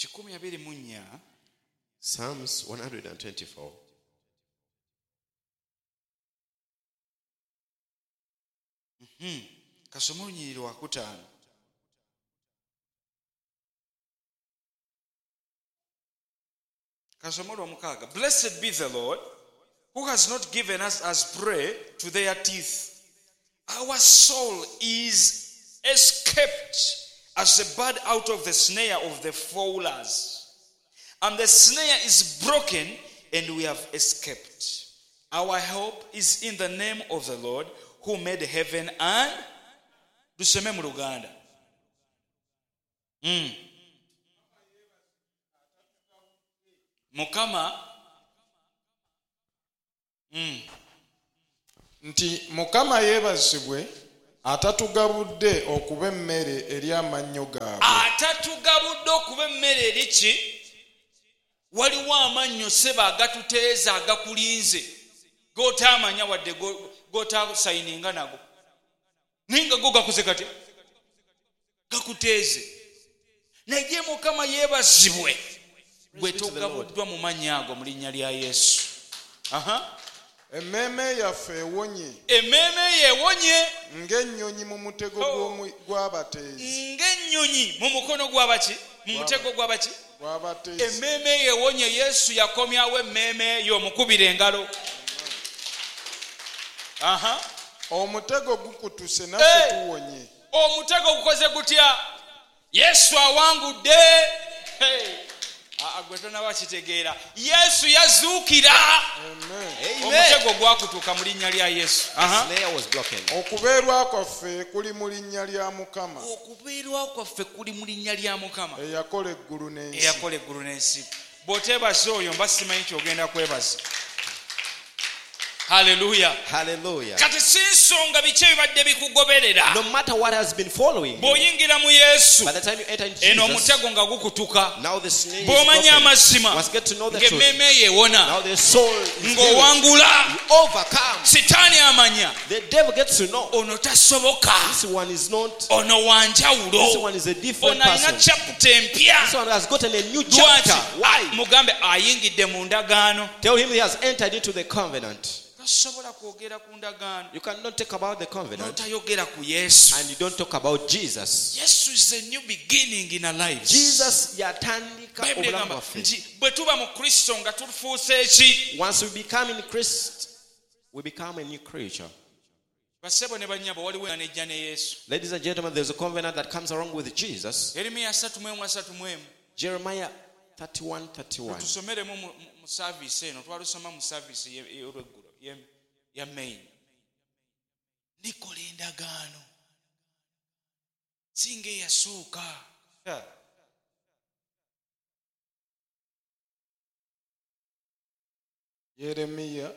Psalms 124. Kasoma olunyiriri wakutaano. Kasoma olwomukaaga. Blessed be the Lord, who has not given us as prey to their teeth. Our soul is escaped as a bird out of the snare of the fowlers. And the snare is broken, and we have escaped. Our help is in the name of the Lord, who made heaven and... Tuseme mu Luganda. Mukama nti Mukama yeebazibwe atatugabudde okuba emmere eri amannyo gaabwe. Atatugabudde okuba emmere eri ki? Waliwo amannyo seba agatuteeza agakulinze g'otaamanya wadde g'otaasayininga nago. Ninga go gakuze kati gakuteeze. Naye Mukama yeebazibwe bwe togabuddwa mu mannya ago mu linnya lya Yesu. Emmeeme yaffe ewonye. Emmeeme yeewonye ng'ennyonyi mu mutego gw'abateezi. Ng'ennyonyi mu mukono gw'abaki? Mu mutego gw'abaki? Gw'abateezi. Emmeeme yeewonye. Yesu yakomyawo emmeeme eyo omukubira engalo. Omutego gukutuse naffe tuwonye. Omutego gukoze gutya? Yesu awangudde. Gwe tonaba kitegeera. Yesu yazuukira. Omutego gwakutuuka mu linnya lya Yesu. Okubeerwa kwaffe kuli mu linnya lya Mukama. Okubeerwa kwaffe kuli mu linnya lya Mukama eyakola eggulu n'ensi. Eyakola eggulu n'ensi. Bw'oteebaza oyo mba simanyi ky'ogenda kwebaza. Hallelujah. Hallelujah. Kati si nsonga biki ebibadde bikugoberera. No matter what has been following you, bw'oyingira mu Yesu, by the time you enter into eno Jesus, omutego nga gukutuka, now the snare is bw'omanya broken. amazima, Must get to know the truth. ng'emmeeme yeewona, Now the soul is healed. ng'owangula, You overcome. sitaani amanya, The devil gets to know ono tasoboka, this one is not. ono This wanjawulo, one is a different ono alina person. chapter empya. This one has gotten a new Lwaki? chapter. Why? Mugambe ayingidde mu ndagaano. Tell him he has entered into the covenant. Tasobola kwogera ku ndagaano You cannot talk about the covenant n'otayogera ku Yesu. and you don't talk about Jesus. Yesu is a new beginning in our lives. Jesus yatandika Bayibuli obulamu egamba bwaffe. nti bwe tuba mu Kristo nga tufuuse eki? Once we become in Christ, we become a new creature. Bassebo ne bannyabo waliwo enjja ne Yesu. Ladies and gentlemen, there's a covenant that comes along with Jesus. Yeremiya 31:31. Jeremiah 31:31. Tusomeremu mu service eno, twalusoma mu service y'olweggulo ya main. Nikola endagaano singa eyasooka. Yeremiya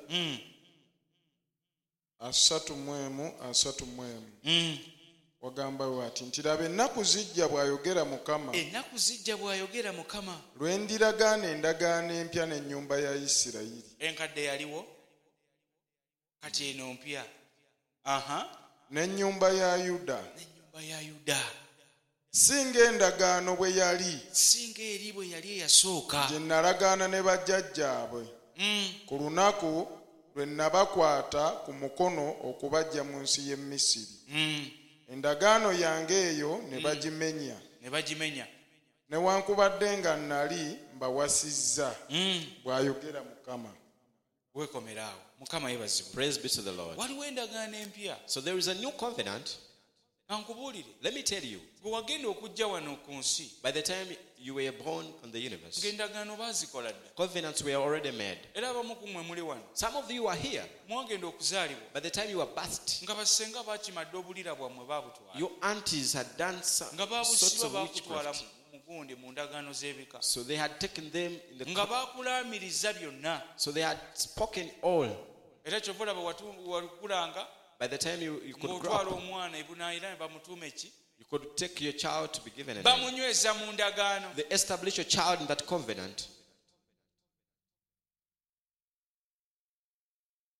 31:31. Wagamba wati nti laba ennaku zijja bw'ayogera Mukama. Ennaku zijja bw'ayogera Mukama. Lwe ndiragaana endagaano empya n'ennyumba ya Isirayiri. Enkadde yaliwo, kati eno mpya. N'ennyumba ya Yuda. N'ennyumba ya Yuda. Singa endagaano bwe yali. Singa eri bwe yali eyasooka. Gye nalagaana ne bajjajjaabwe. Ku lunaku lwe nabakwata ku mukono okubaggya mu nsi y'e Misiri. Endagaano yange eyo ne bagimenya. Ne bagimenya. Newankubadde nga nali mbawasizza. Bw'ayogera Mukama. Weekomeraawo. Mukama yeebazibwe. Praise be to the Lord. Waliwo endagaano empya. So there is a new covenant. Ankubuulire. Let me tell you, gwe wagenda okujja wano ku nsi, by the time you were born on the universe, ng'endagaano baazikola dda. covenants were already made. Era abamu ku mmwe muli wano. Some of you are here. Mwagenda okuzaalibwa. By the time you were birthed, Nga basenga baakimadde obulira bwammwe baabutwala. your aunties had done some Nga sorts baabusiba of baakutwala witchcraft. mu gundi mu ndagaano z'ebika. So they had taken them in the Nga baakulaamiriza byonna. so they had spoken all. Era kyova olaba wakulanga By the time you could grow ng'otwala up, omwana ebunaayira ne bamutuuma eki? you could take your child to be given a name. Bamunyweza mu ndagaano. They establish your child in that covenant.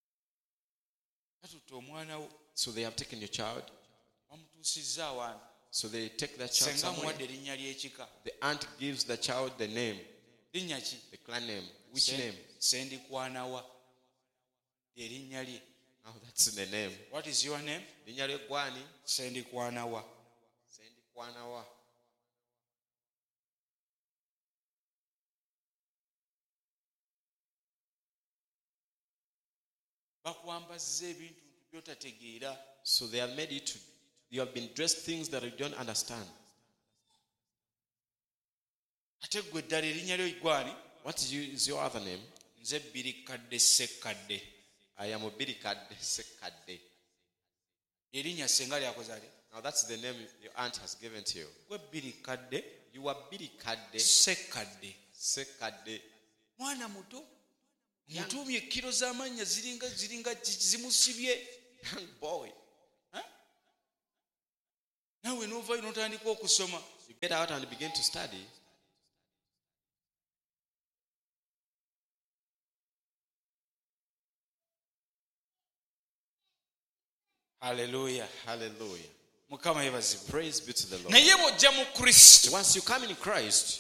Batutte omwana wo, So they have taken your child. bamutuusizza awantu. So they take the child senga somewhere. muwadde erinnya ly'ekika. The aunt gives the child the name, Linnya ki? the clan name. Which name? Sendikwana erinnya lye. Oh, that's the name. What is your name? Linnya lye gwani? Sendikwana. Sendikwana wa. Bakwambazza ebintu by'otategeera. So they have made you have been dressed things that you don't understand. Ate ggwe ddala erinnya lyo gwani? What is your other name? Nze Birikadde Ssekkadde. I am Birikadde Ssekkadde. Erinnya senga lyakoze ate. Now that's the name your aunt has given to you. Gwe Birikadde You are Birikadde Ssekkadde. Ssekkadde. Mwana muto mutuumye ekkiro z'amannya ziringa zimusibye. Young boy. Naawe n'ovaayo n'otandika okusoma. You get out and begin to study. Hallelujah. Hallelujah. Mukama yeebazibwe. Praise be to the Lord. Naye bw'ojja mu Kristo Once you come in Christ,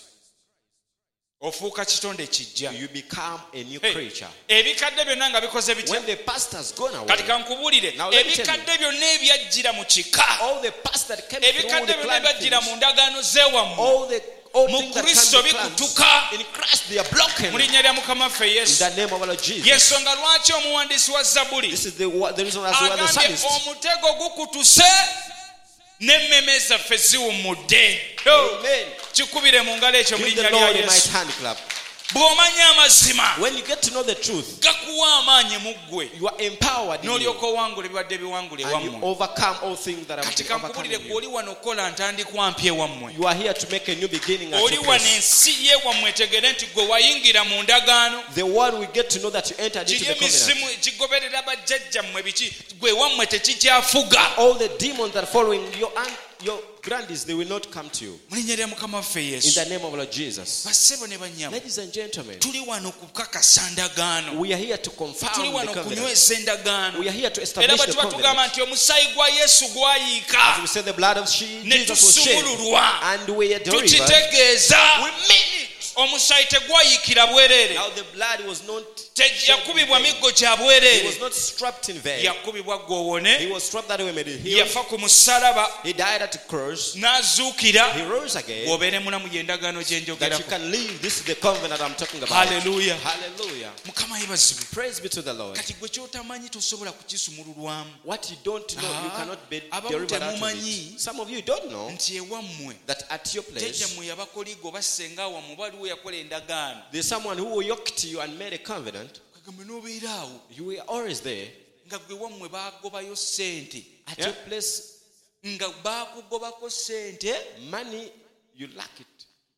ofuuka kitonde kijja. you become a new Hey, creature. ebikadde byonna nga bikoze bitya? When the past has gone away, Kati kankubuulire, Now let me tell you. ebikadde byonna ebyajjira mu kika, all the past that came through ebikadde the byonna clan ebyajjira things, mu ndagaano z'ewammwe, all mu things that Kristo can be cleansed, bikutuka. in Christ they are broken. Mu linnya lya Mukama waffe In Yesu. the name of our Lord Jesus. Yensonga lwaki omuwandiisi wa Zabbuli This is the reason as we are the agambye psalmist. omutego gukutuse n'emmeme zaffe ziwummudde. Amen. Kikubire mu ngalo ekyo mu Give the linnya lya Lord a mighty Yesu. hand clap. Bw'omanya amazima When you get to know the truth, gakuwa amaanyi mu ggwe you are empowered in you, n'olyoka owangula ebibadde biwangula and you ewammwe. overcome all things that have Kati been overcome kankubulire in gwe you. oli wano okukola ntandikwa mpya ewammwe. You are here to make a new beginning at Oli your wano place. ensi y'ewammwe etegere nti gwe wayingira mu ndagaano. The world will get to know that you entered into Kiri the covenant. emisimu egigoberera bajjajjammwe biki gwe ewammwe tekikyafuga. All the demons that are following your grandees, they will not come to you. Mu linnya lya Mukama waffe In Yesu. the name of our Lord Jesus. Bassebo ne bannyabo, Ladies and gentlemen, tuli wano kukakasa ndagaano. we are here to confirm Tuli the wano covenant. kunyweza endagaano. We are here to Era establish bwe the tuba tugamba covenant. nti omusaayi gwa Yesu gwayiika We say the blood of ne Jesus was shed, tusumululwa, and we are delivered. tukitegeeza omusaayi tegwayiikira bwereere. Now the blood was not Yakubibwa miggo gya He bwereere. was not strapped in vain. Yakubibwa He gwowone, was strapped that we may be healed. yafa ku musalaba, He died at the cross. n'azuukira. He rose again. Bw'obeere mulamu y'endagaano gye That you njogerako. can live. This is the covenant I'm talking about. Hallelujah. Hallelujah. Mukama yeebazibwe. Praise be to the Lord. Kati gwe kyotamanyi tosobola kukisumululwamu. What you don't know, you cannot be Abamu delivered out of temumanyi it. Some of you don't know nti ewammwe that at your place, jjajjammwe yabakoligo basenga wammwe waliwo yakola endagaano. there's someone who yoked you and made a covenant. Kagambe n'obeera awo You were always there. nga gwe wammwe baagobayo ssente, At your place, nga baakugobako ssente, money, you lack it.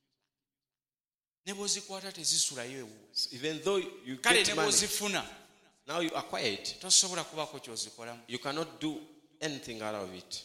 ne bw'ozikwata tezisulayo ewo. Even though you Kale get ne money, bw'ozifuna now you acquire it. tosobola kubaako ky'ozikolamu. You cannot do anything out of it.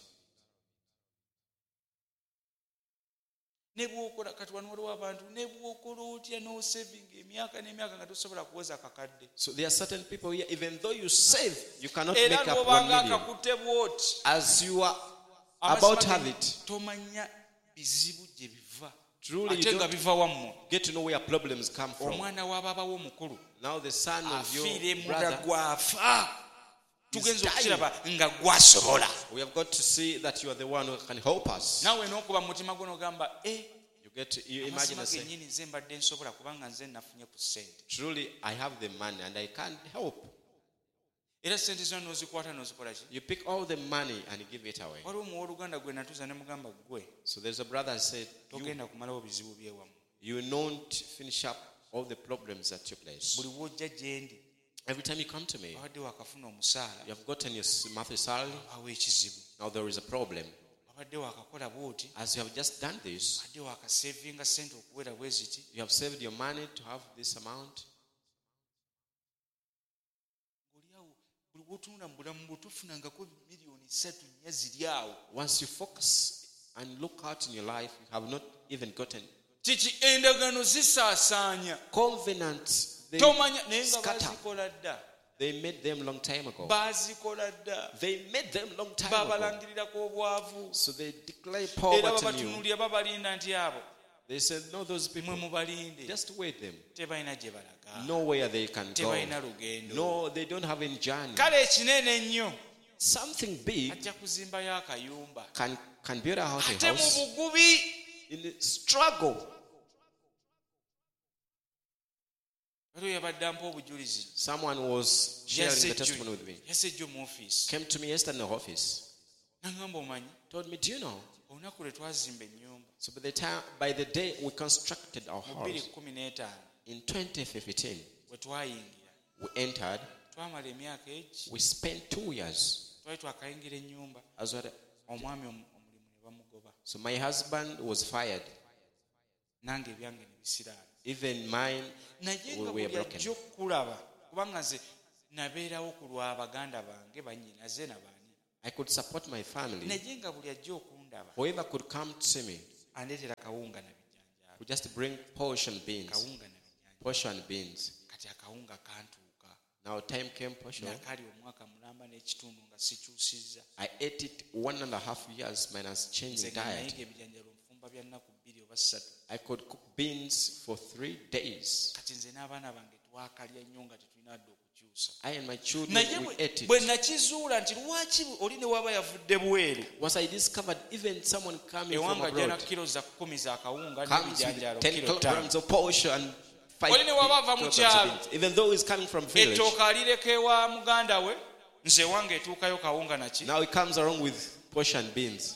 Ne bw'okola kati wano waliwo abantu ne bw'okola otya n'osevinga emyaka n'emyaka nga tosobola kuweza kakadde. So there are certain people here, even though you save, you cannot Era make up 1 n'obanga million. akakutte bw'oti, As you are about to have it, tomanya bizibu gye biva. truly you Ate nga don't biva wammwe. get to know where problems come from. Omwana w'ababawo omukulu Now the son of your afiire munda brother, gwafa. Tugenza dying. okukiraba nga gwasobola. we have got to see that you are the one who can help us. Naawe n'okuba mu mutima gwo n'ogamba You imagine amazima and say, gennyini nze mbadde nsobola kubanga nze nafunye ku ssente. truly I have the money and I can't help. Era ssente zonna n'ozikwata n'ozikola ki? You pick all the money and give it away. Waliwo muwooluganda gwe natuuza ne mugamba gwe So there's a brother said, togenda kumalawo bizibu by'ewammwe. you won't finish up all the problems at your place. Buli w'ojja gye ndi Every time you come to me, wabadde wakafuna omusaala you have gotten your monthly salary. awo ekizibu. Now there is a problem. Wabadde wakakola bw'oti, As you have just done this, wabadde wakasevinga ssente okuwera bwe ziti. you have saved your money to have this amount. Oli awo buli w'otunula mu bulamu bwo tofunangako miliyoni 3 nnya ziri awo. Once you focus and look out in your life, you have not even gotten Kiki endagaano zisaasaanya. covenants. They Tomanya naye nga scatter. bazikola dda. They made them long time ago. baazikola dda They made them long time ago. babalangirirako obwavu So they declare era poverty new. babatunuulira babalinda nti abo They said, no, those people, mwe mubalinde just wait them. tebalina gye balaga Nowhere they can go. tebalina lugendo No, they don't have any journey. kale ekinene ennyo Something big ajja kuzimbayo akayumba can build a house. ate mu bugubi In the struggle. waliwo yabadde ampa obujulizi Someone was sharing the testimony with me. yazze ejjo mu ofiisi Came to me yesterday in the office. nagamba omanyi Told me, do you know? olunaku lwe twazimba ennyumba So by the day we constructed our mu house 2015 in 2015, we twayingira we entered. twamala emyaka egi We spent 2 years twali twakayingira ennyumba as well. omwami omulimu ne bamugoba So my husband was fired. nange ebyange ne bisiraala Even mine naye nga were buli broken. ajja okukulaba kubanga nze nabeerawo ku lwa baganda bange bannyinaze nabaani I could support my family. naye nga buli ajja okundaba Whoever could come to see me andeetera kawunga na bijjanjaalo would just bring portion beans. kawunga na bijjanjaalo Portion beans. kati akawunga kantuuka Now time came portion. nakali omwaka mulamba n'ekitundu nga sikyusizza I ate it 1.5 years minus nze changing nga diet. nayiga ebijanjalo nfumba bya nnaku 2 oba 3 I could cook beans for 3 days. kati nze n'abaana bange twakalya nnyo nga tetulina dde okukyusa I and my children, naye we ate bwe it. nakizuula nti lwaki oli ne waba yavudde bweru Once I discovered even someone coming from ewanga ajja na abroad kilo za 10 za kawunga comes n'ebijanjalo with 10 kilo 5 kilograms of portion and 5 Oli ne waba ava mu kilograms of kyalo. beans. Even though he's coming from village, ettooka alireka ewa muganda we nze wange etuukayo kawunga naki now he comes along with portion beans.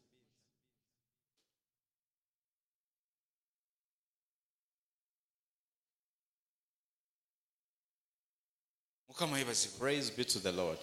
mukama yebazibwe Praise be to the Lord.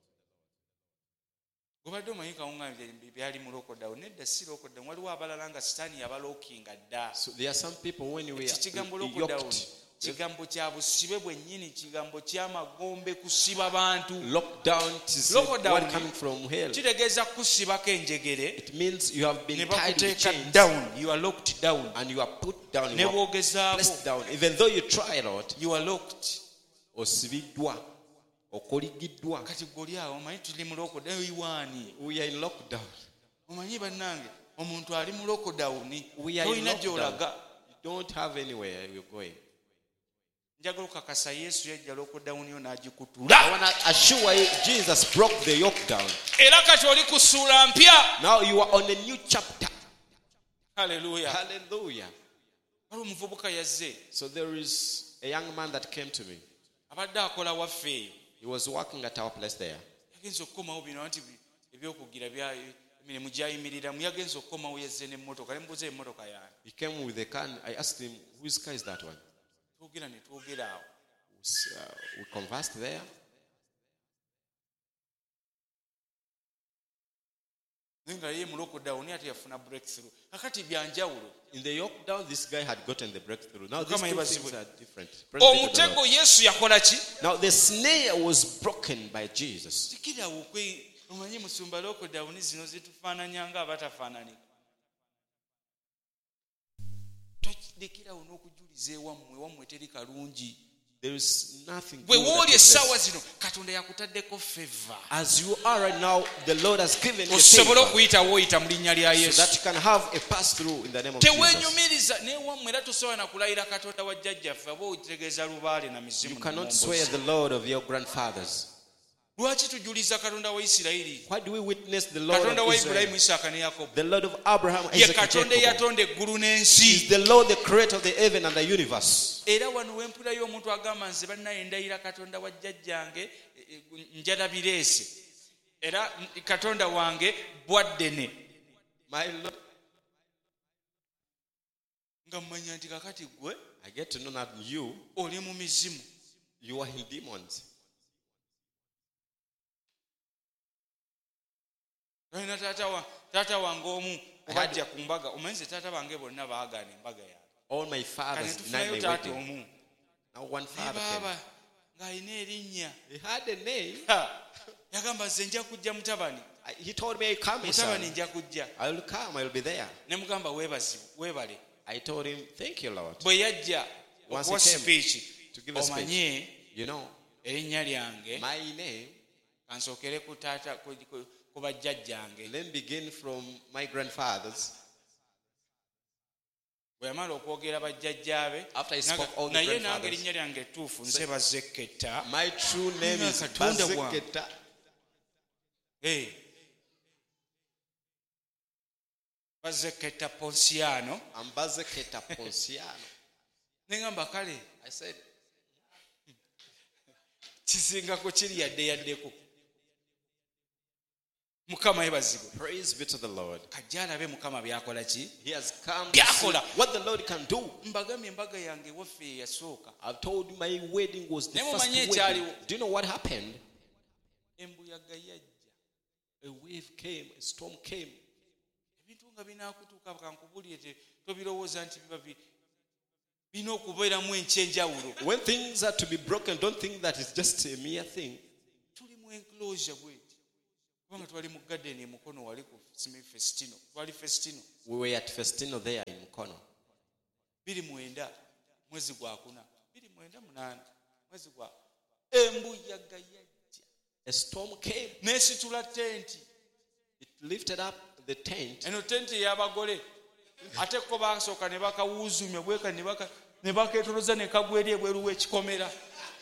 gobadde omanyi kawunga byali mu lokodawo nedda si lokodawo waliwo abalala nga sitaani yabalookinga dda So there are some people when we kikigambo are lokodawo yoked, kigambo kya busibe bwennyini kigambo ky'amagombe kusiba bantu lockdown to Lockdown. what coming from hell. kitegeeza kusibako enjegere It means you have ne been tied with bakuteeka chains down you are locked down and you are put down. ne You are bwogezaako placed down. Even though you try, Lord, you are locked osibiddwa, okoligiddwa. kati goli awo omanyi tuli mu lokodawo iwaani We are in lockdown. omanyi bannange omuntu ali mu lokodawuni We are in tolina lockdown. gy'olaga You don't have anywhere you're going. njagala okakasa yesu yajja lokodawuni yo I n'agikutula want to assure you, Jesus broke the yoke down. era kati oli ku ssuula mpya Now you are on a new chapter. haleluya Hallelujah. waliwo omuvubuka yazze So there is a young man that came to me. abadde akola waffe eyo He was working at our place there. yagenza okukomawo bino nti ebyokugira emirimu gyayimiriramu yagenza okukomawo yazze n'emmotoka ne mbuza emmotoka yange He came with a car. I asked him, whose car is that one? twogera ne twogera awo We conversed there. naye nga ye mulokodawuni ate yafuna breakthrough kakati byanjawulo In the yoke down, this guy had gotten the breakthrough. Now these Mukama two yebazibwe. things are different. Praise be to the omutego Lord. yesu yakola ki Now the snare was broken by Jesus. tikirawo omanyi musumba lokodawuni zino zitufaananya nga abatafaanani tolekerawo n'okujuliza ewammwe teri kalungi There is nothing bwe good that wooli takes essaawa place. zino katonda yakutaddeko feva As you are right now, the Lord has given you osobole favor okuyitawo oyita mu linnya lya so yesu that you can have a pass through in the name of Jesus. teweenyumiriza newammwe era tosobola na kulayira katonda wa jjajjaffe aba otegeeza lubaale na mizimu You cannot na swear mombozi. the Lord of your grandfathers. lwaki tujuliza katonda wa isirayiri Why do we witness the Lord katonda of wa Israel? ibulayimu isaaka ne yakobo The Lord of Abraham, ye Isaac, and katonda Jacob. eyatonda eggulu He n'ensi is the Lord, the creator of the heaven and the universe. era wano wempulayo omuntu agamba nze bannaye ndayira katonda wa jjajjange njalabireese era katonda wange bwaddene My Lord, nga mmanya nti kakati gwe I get to know that oli mu mizimu you are in demons. olina taata wange omu obajja ku mbaga omanyize taata bange bonna baagaana embaga yange All my kane fathers denied tufunayo my taata wedding. omu Now one naye father came. baaba ng'alina erinnya He had a name. yagamba nze nja kujja mutabani He told me, come, mutabani son. nja kujja I will come. I will be there. ne mugamba weebale I told him, thank you, Lord. bwe yajja Once okuwa he came sipiiki to give a speech. omanye You know, erinnya lyange My name, kansookere ku taata ku bajjajjange let me begin from my grandfathers. bwe yamala okwogera bajjajjaabe After he spoke all the naye nange grandfathers. erinnya lyange ettuufu nze Bazeketa. My true name is Katonda wange. Bazeketa. Bazeketa Ponsiano. I'm Bazeketa Ponsiano. Nengamba kale I said, kisingako kiri yaddeko Mukama yebazibwe. praise be to the Lord. Kajja alabe Mukama byakola ki. He has come to see Byakola. what the Lord can do. Mbagambye embaga yange waffe yasooka I've told you my wedding was the Naye first mumanyi wedding. ekyaliwo. Do you know what happened? embuyaga yajja A wave came, a storm came. ebintu nga binaakutuuka kankubulire tobirowooza nti birina okubeeramu enkyenjawulo. When things are to be broken, don't think that it's just a mere thing. Tuli mu enclosure bweti kubanga twali mu garden emukono wali ku Festino. Twali Festino We were at Festino there in Mukono. 29 mwezi gwa 8 mwezi gwa embuyaga yajja A storm came. n'esitula tenti. It lifted up the tent. Eno tenti ey'abagole ate ko basooka ne bakawuuzumya bweka ne bakeetoloza ne kagwa eri ebweru w'ekikomera.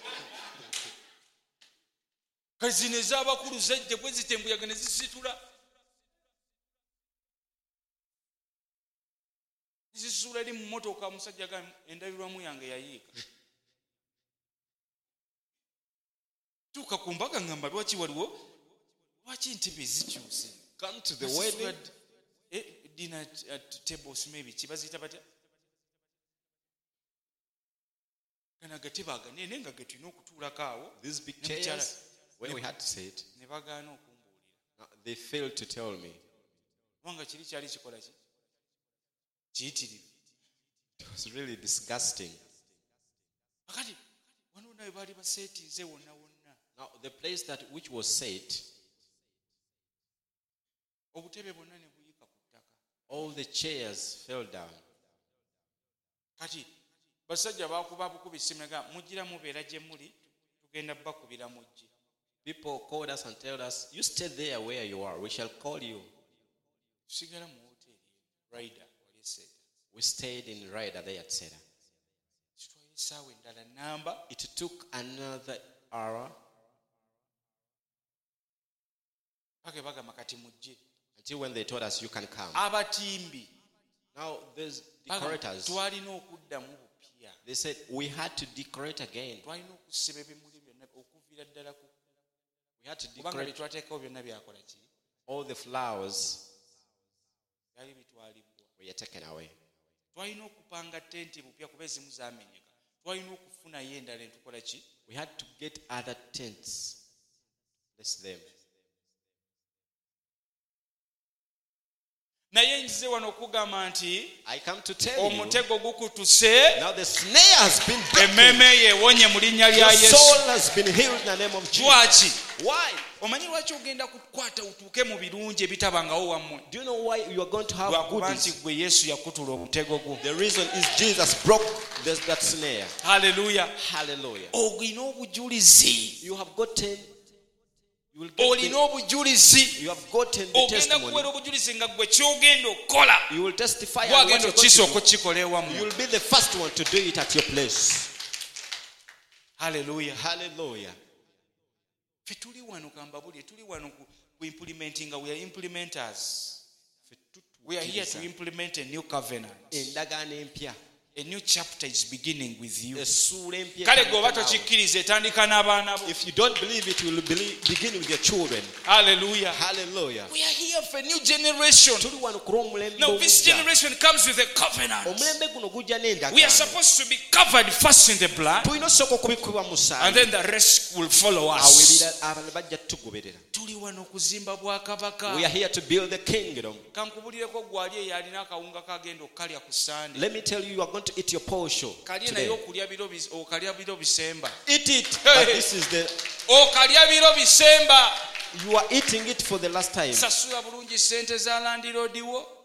Kale zino ez'abakulu zejje bwe zita embuyaga ne zisitula. Zisitula eri mu mmotoka omusajja agamba endabirwamu yange yayiika. Tuuka ku mbaga ngamba lwaki waliwo lwaki ntebe zikyuse. Come to the wedding. Dinner tables maybe kibaziyita batya gana gatebe aganene nga getulina okutuulako awo These big ne mukyala chairs where we had to sit. ne bagaana okumbuulira Now, they failed to tell me. kubanga kiri kyali kikola ki kiyitirivu. It was really disgusting. akati wano nawe baali baseetinze wonna wonna Now, the place that which was set, obutebe bwonna ne buyika ku ttaka. all the chairs fell down. Kati basajja bakuba bukubi simega mugira mubeera gye muli tugenda bakubira mujje. People called us and told us, you stay there where you are. We shall call you. Tusigala mu hoteeri Ryder wali esseeta. We stayed in Ryder there at Seda. Kitwala essaawa endala namba It took another hour pake bagamba kati mujje. until when they told us you can come. Abatimbi Now, there's bagamba, decorators. twalina okuddamu bupya. They said we had to decorate again. Twalina okusiba ebimuli byonna okuviira ddala ku We had to kubanga bye decorate twateekawo byonna byakola ki all the flowers byali bitwalibwa. were taken away. Twalina okupanga tenti bupya kuba ezimu zaamenyeka. Twalina okufunayo endala entukola ki We had to get other tents. Bless them. naye nzize wano okugamba nti I come to tell you, omutego gukutuse now the snare has been broken. emmeeme yeewonye mu linnya lya Your Yesu. soul has been healed in the name of Jesus. Lwaki Why? omanyi lwaki ogenda kukwata utuuke mu birungi ebitabangawo wammwe? Do you know why you are going to have lwakuba nti goodies? gwe Yesu yakutula omutego gwo. The reason is Jesus broke that snare. Haleluya. Hallelujah. Olina obujulizi. You have gotten, you will get Olina obujulizi. you have gotten the Ogenda testimony. kubeera obujulizi nga gwe kyogenda okukola You will testify on what gwagenda you're going okukisooka to do. okukikola You ewammwe. will be the first one to do it at your place. Haleluya. Hallelujah. Ffe tuli wano kambabulye tuli wano ku implementing, we are implementers. We are here to implement a new covenant. Endagaano empya. A new chapter is beginning with you. Essuula empya Kale etandika gweoba naawe. tokikkiriza etandika n'abaana bo. If you don't believe it, you will begin with your children. Hallelujah. Hallelujah. We are here for a new generation. Tuli wano ku lw'omulembe Now this ogujja. generation comes with a covenant. Omulembe guno gujja We are n'endagaano. supposed to be covered first in the blood, Tulina osooka okubikubibwa mu and musaayi. then the rest will follow Awo us. abalala bajja tugoberera. Tuli wano kuzimba bwakabaka. We are here to build the kingdom. Kankubulireko gwali eyo alina akawunga kagenda okukalya ku Sunday. Let me tell you, you are going to eat your portion Kalye today. naye okalya biro bisemba. Eat it. Hey. But this is the, Okalya biro bisemba. you are eating it for the last time. Sasula bulungi sente za Land Road wo.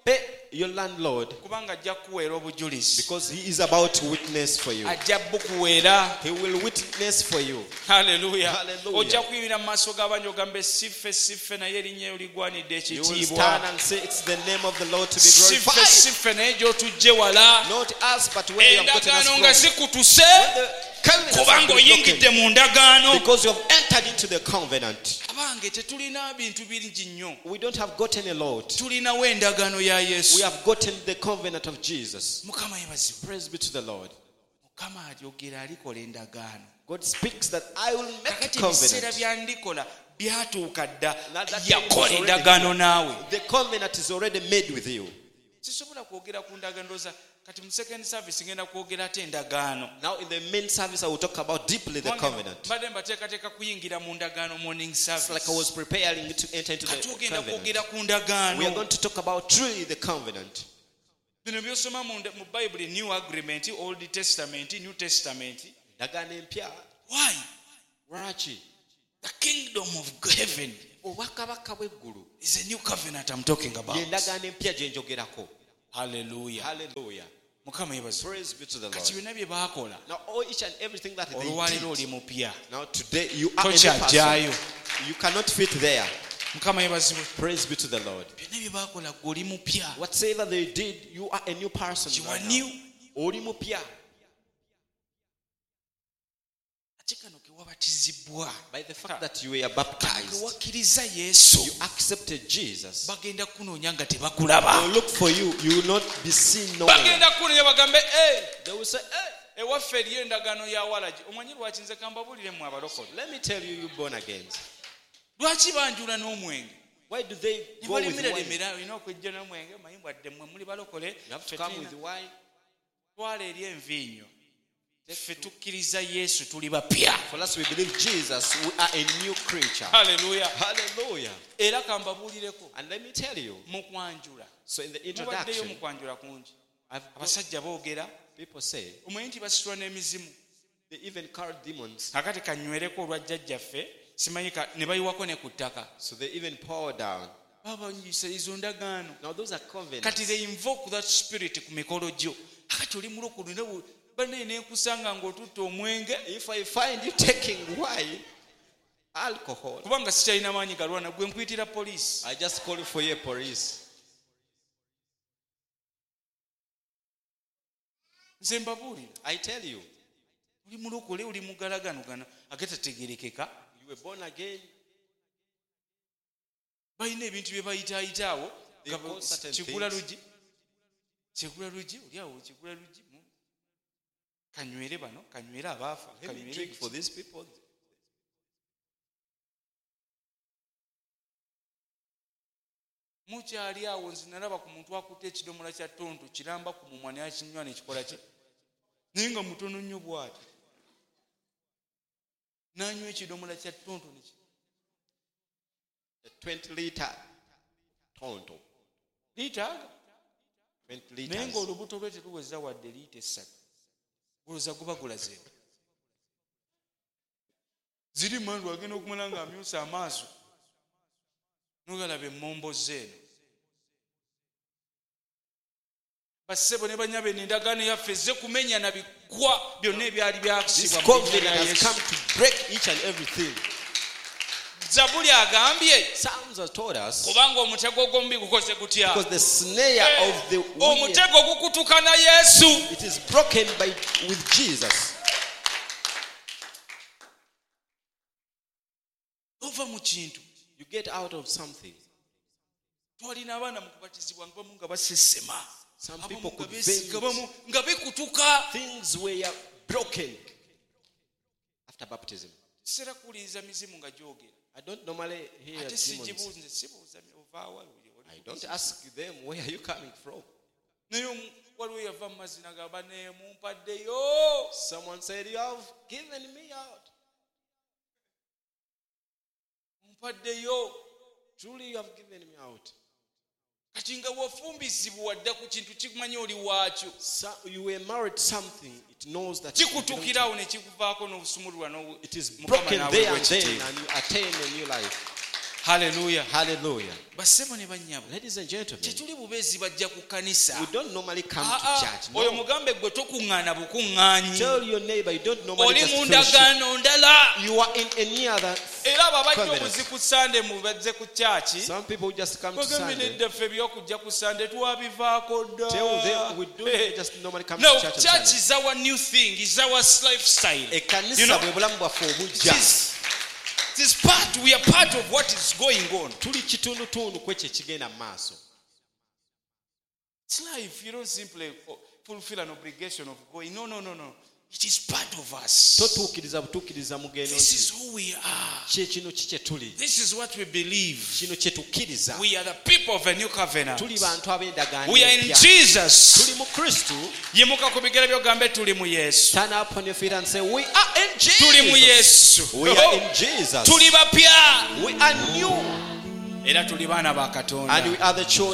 Pay your landlord kubanga ajja kukuweera obujulizi. because he is about to witness for you. Ajja bukuweera. He will witness for you. Hallelujah. Hallelujah. Ojja kuyimira mu maaso g'abantu ogambe siffe naye erinnya eryo ligwanidde You will stand ekitiibwa. and say it's the name of the Lord to be Siffe glorified. naye gy'otujje wala. Not us, but where you have gotten Endagaano nga us from. zikutuse The covenant has kubanga been oyingidde broken mu ndagaano. because you have entered into the covenant. Abange tetulina bintu bingi nnyo. We don't have gotten a lot. Tulinawo endagaano ya We Yesu. have gotten the covenant of Jesus. Mukama yebazibwe. Praise be to the Lord. Mukama alyogera alikola endagaano. God speaks that I will make a Kakati ebiseera covenant. byandikola byatuuka dda. Now that time is Yakola already endagaano here. naawe. The covenant is already made with you. Sisobola kwogera ku ndagaano ndowooza kati mu second service ngenda kwogera ate endagaano. Now in the main service I will talk about deeply the covenant. Mbadde mbateekateeka kuyingira mu ndagaano morning It's service. like I was preparing to enter into Kati the ogenda covenant. kwogera ku We are ndagaano. going to talk about truly the covenant. Bino by'osoma mu Bible, New Agreement, Old Testament, New Testament. Endagaano empya. Why? Lwaki? The kingdom of heaven Obwakabaka bw'eggulu is a new covenant I'm talking about. y'endagaano empya gye njogerako. Hallelujah. Hallelujah. Mukama yebaze. Praise be to the Kati Lord. byonna bye baakola. Now all each and everything that they Olwaleero oli did. mupya. Now today you are a new Tokyajjaayo. person. You cannot fit there. Mukama yebazibwe. Praise be to the Lord. Byonna bye baakola ggwe oli mupya. Whatever they did, you are a new person. You right are now. new. Oli mupya. Ate kano ke wabatizibwa. By the fact that you were baptized, Ke wakkiriza Yesu. you accepted Jesus. Bagenda kunoonya nga They tebakulaba. will look for you. You will not be seen nowhere. Bagenda kunoonya bagambe They will say, hey, ewaffe eriyo endagaano ya walagi. Omanyi lwaki nze kambabuuliremu abalokole. let me tell you, you born again. Lwaki banjula n'omwenge? Why do they Ne go with balimira wine? lemera olina okujja n'omwenge manyi bwadde mmwe muli balokole. You have to come with wine. Twala eri enviinyo. Ffe tukkiriza Yesu tuli bapya. For us, we believe Jesus. We are a new creature. Hallelujah. Hallelujah. Era kambabuulireko And let me tell you. mu kwanjula. So in the Mubaddeyo introduction, mu kwanjula kungi. I've Abasajja boogera. people say Omanyi nti basitula n'emizimu. they even call demons. Kakati kanywereko olwa jjajjaffe. Simanyi ne bayiwako ne ku ttaka. So they even pour down. Babanyisa izo ndagaano. Now those are covenants. Kati they invoke that spirit ku mikolo gyo. Kakati oli mulokole ne banne n'enkusanga ng'otutta omwenge. If I find you taking wine, alcohol, Kubanga sikyalina maanyi galwana gwe nkuyitira poliisi. I just call for your police. Nze mbabuulira. I tell you, Oli mulokole oli mugalaganogana agatategerekeka. you were born again. Balina ebintu bye bayitaayitaawo. They call certain Kigula things. lugi. Kigula lugi. Oli awo kigula lugi. Kanywere bano. Kanywere abaafa. Let me drink for these people. Mukyali awo nze nalaba ku muntu akutte ekidomola kya tonto kiramba ku mumwa naye akinywa nekikola ki naye nga mutono nnyo bw'ati n'anywa ekidomola kya tonto A 20 liter tonto. liitaaga 20 naye liters. ng'olubuto lwe teruweza wadde liita 3 goloza guba gulazeewo ziri mandu agenda okumala ng'amyusa amaaso nogalaba emmombo zeeno bassebo ne banyabe n'endagaano yaffe ezze kumenya na biggwa byonna ebyali This byakisibwa mu covenant linnya lya has Yesu. come to break each and everything. Zabuli agambye Psalms have told us kubanga omutego gw'omubi gukoze gutya because the snare of the wicked, omutego gukutuka na Yesu. it is broken with Jesus. Ova mu kintu You get out of something. twalina abaana mu kubatizibwa nga bamu nga basesema Some abamu people nga could beesiga faint. bamu nga bikutuka. Things were broken after baptism. Kisera kuwuliriza mizimu nga gyogera I don't normally hear ate demons. sigibuuze sibuuza ovaawa I don't ask them, where are you coming from? naye waliwo yava mu mazina gamba ne mumpaddeyo. Someone said, you have given me out. Mumpaddeyo. Truly you have given me out. Kati nga wafumbizibwa wadda ku kintu kimanyi oli waakyo So you were married something, it knows that you belong to kikutukirawo ne kikuvaako n'obusumululwa it is Mukama broken n'awe there bwe and then, kiteefu. and you attain a new life. Hallelujah. Hallelujah. Basebo ne banyabo. Ladies and gentlemen, Tetuli bubezi bajja ku kanisa. we don't normally come to church. Oyo No. mugambe gwe tokuŋŋaana bukuŋŋaanyi. Tell your neighbor you don't normally Oli just mu fellowship. ndagaano ndala. You are in any other. Era babajja Covenant. obuzi ku Sunday mubazze ku church. Some people just come to Bagambye Sunday. nedda ffe by'okujja ku Sunday twabivaako dda. Tell them we don't just normally come No, to church on church Sunday. is our new thing, is our lifestyle. You Ekkanisa know? bwe bulamu bwaffe obujja. We are part of what is going on. Tuli kitundutundu kwekyo ekigenda mu maaso. It's life. You don't simply fulfill an obligation of going. No. It is part of us. Totuukiriza butuukiriza mugendo This nti is who we are. kino kikye tuli. This is what we believe. Kino kye tukkiriza. We are the people of a new covenant. Tuli bantu ab'endagaano We are in empya. Jesus. Tuli mu Kristo. Yimuka ku bigere byogambe tuli mu Yesu. Stand up on your feet and say, we are in Tuli mu Jesus. Yesu. We are in Jesus. Tuli bapya. We are new. Era tuli baana ba Katonda. And we are the children